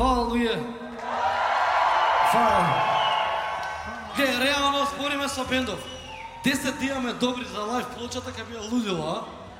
Hvala, Luje. Hvala. Gej, realno, спориме со бендов. 10 имаме добри за лайв плочата, кај бија лудила,